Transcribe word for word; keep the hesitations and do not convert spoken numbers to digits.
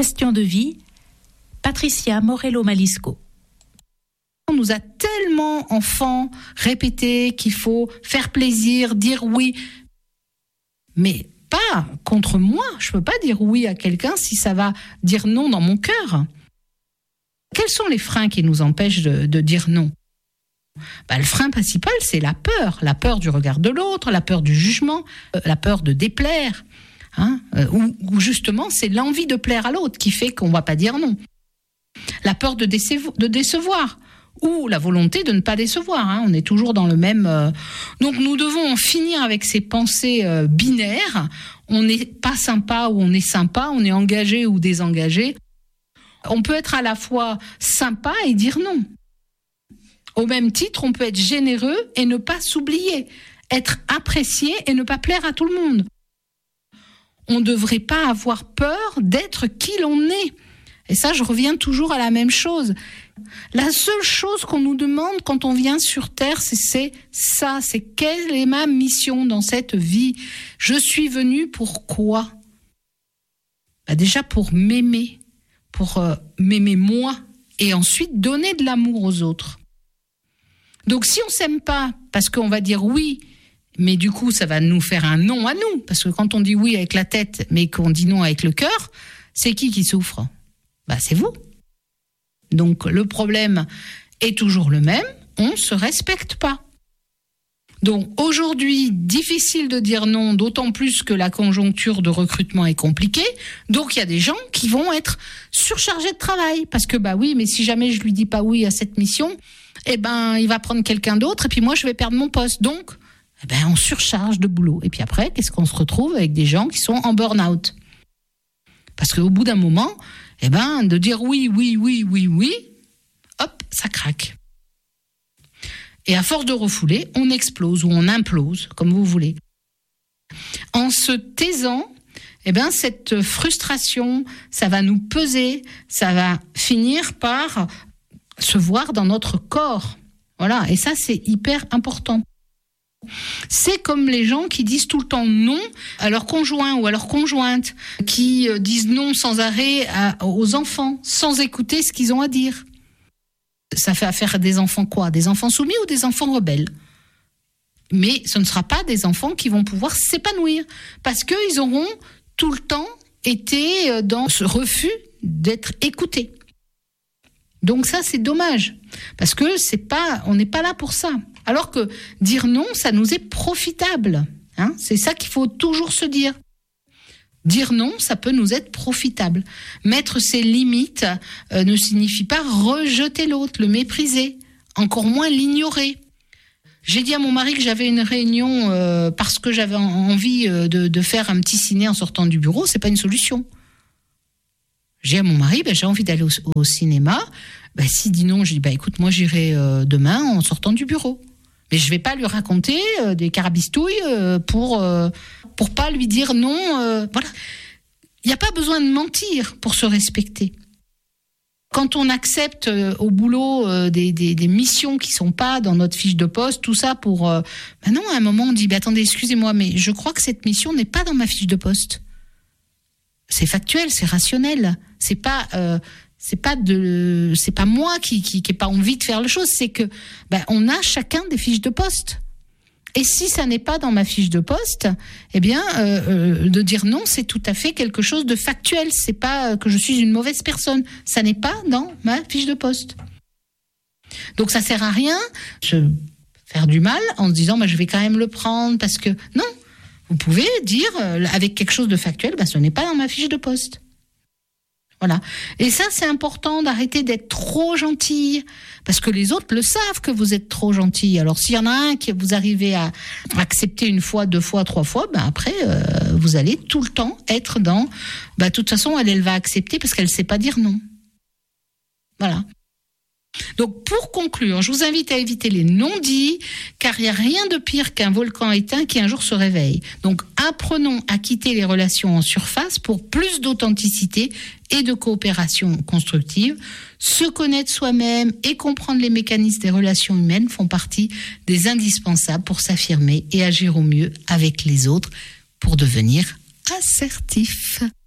Question de vie, Patricia Morello-Malisco. On nous a tellement, enfants, répété qu'il faut faire plaisir, dire oui. Mais pas contre moi. Je ne peux pas dire oui à quelqu'un si ça va dire non dans mon cœur. Quels sont les freins qui nous empêchent de, de dire non ? Bah, le frein principal, c'est la peur. La peur du regard de l'autre, la peur du jugement, euh, la peur de déplaire. Hein, euh, ou, ou justement, c'est l'envie de plaire à l'autre qui fait qu'on ne va pas dire non. La peur de, décevo- de décevoir. Ou la volonté de ne pas décevoir. Hein. On est toujours dans le même... Euh... Donc nous devons en finir avec ces pensées euh, binaires. On n'est pas sympa ou on est sympa, on est engagé ou désengagé. On peut être à la fois sympa et dire non. Au même titre, on peut être généreux et ne pas s'oublier. Être apprécié et ne pas plaire à tout le monde. On ne devrait pas avoir peur d'être qui l'on est. Et ça, je reviens toujours à la même chose. La seule chose qu'on nous demande quand on vient sur Terre, c'est, c'est ça, c'est quelle est ma mission dans cette vie ? Je suis venue pour quoi ? Bah déjà pour m'aimer, pour euh, m'aimer moi, et ensuite donner de l'amour aux autres. Donc si on s'aime pas, parce qu'on va dire oui, mais du coup ça va nous faire un non à nous, parce que quand on dit oui avec la tête, mais qu'on dit non avec le cœur, c'est qui qui souffre ? Bah c'est vous. Donc le problème est toujours le même, on ne se respecte pas. Donc aujourd'hui, difficile de dire non, d'autant plus que la conjoncture de recrutement est compliquée. Donc il y a des gens qui vont être surchargés de travail, parce que bah oui, mais si jamais je lui dis pas oui à cette mission, eh ben il va prendre quelqu'un d'autre et puis moi je vais perdre mon poste. Donc eh ben on surcharge de boulot. Et puis après, qu'est-ce qu'on se retrouve avec des gens qui sont en burn-out ? Parce qu'au bout d'un moment, eh ben, de dire oui, oui, oui, oui, oui, hop, ça craque. Et à force de refouler, on explose ou on implose, comme vous voulez. En se taisant, eh ben, cette frustration, ça va nous peser, ça va finir par se voir dans notre corps. Voilà, et ça, c'est hyper important. C'est comme les gens qui disent tout le temps non à leur conjoint ou à leur conjointe, qui disent non sans arrêt à, aux enfants, sans écouter ce qu'ils ont à dire. Ça fait affaire à des enfants quoi ? Des enfants soumis ou des enfants rebelles ? Mais ce ne sera pas des enfants qui vont pouvoir s'épanouir, parce qu'ils auront tout le temps été dans ce refus d'être écoutés. Donc ça, c'est dommage, parce que c'est pas, on n'est pas là pour ça. Alors que dire non, ça nous est profitable. Hein, c'est ça qu'il faut toujours se dire. Dire non, ça peut nous être profitable. Mettre ses limites euh, ne signifie pas rejeter l'autre, le mépriser, encore moins l'ignorer. J'ai dit à mon mari que j'avais une réunion euh, parce que j'avais envie de, de faire un petit ciné en sortant du bureau. C'est pas une solution. J'ai dit à mon mari, ben, j'ai envie d'aller au, au cinéma. Ben, s'il dit non, je dis, ben, écoute, moi j'irai euh, demain en sortant du bureau. Mais je ne vais pas lui raconter euh, des carabistouilles euh, pour euh, pour pas lui dire non. Euh, voilà. Il n'y a pas besoin de mentir pour se respecter. Quand on accepte euh, au boulot euh, des, des, des missions qui ne sont pas dans notre fiche de poste, tout ça pour... Euh, ben non, à un moment, on dit, ben attendez, excusez-moi, mais je crois que cette mission n'est pas dans ma fiche de poste. C'est factuel, c'est rationnel. C'est pas... Euh, C'est pas de, c'est pas moi qui qui qui ai pas envie de faire les choses, c'est que ben on a chacun des fiches de poste. Et si ça n'est pas dans ma fiche de poste, eh bien euh, euh, de dire non, c'est tout à fait quelque chose de factuel. C'est pas que je suis une mauvaise personne. Ça n'est pas dans ma fiche de poste. Donc ça sert à rien de faire du mal en se disant ben je vais quand même le prendre parce que non. Vous pouvez dire euh, avec quelque chose de factuel, ben ce n'est pas dans ma fiche de poste. Voilà. Et ça, c'est important d'arrêter d'être trop gentil, parce que les autres le savent que vous êtes trop gentil. Alors, s'il y en a un qui vous arrivez à accepter une fois, deux fois, trois fois, ben après, euh, vous allez tout le temps être dans... Ben, de toute façon, elle, elle va accepter parce qu'elle ne sait pas dire non. Voilà. Donc, pour conclure, je vous invite à éviter les non-dits, car il n'y a rien de pire qu'un volcan éteint qui un jour se réveille. Donc, apprenons à quitter les relations en surface pour plus d'authenticité et de coopération constructive. Se connaître soi-même et comprendre les mécanismes des relations humaines font partie des indispensables pour s'affirmer et agir au mieux avec les autres pour devenir assertif.